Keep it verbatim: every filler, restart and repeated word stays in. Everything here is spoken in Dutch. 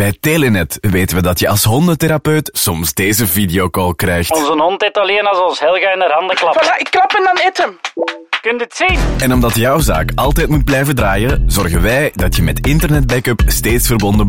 Bij Telenet weten we dat je als hondentherapeut soms deze videocall krijgt. Onze hond eet alleen als ons Helga in haar handen klapt. Voilà, ik klap en dan eet hem. Kun je het zien? En omdat jouw zaak altijd moet blijven draaien, zorgen wij dat je met internetbackup steeds verbonden blijft.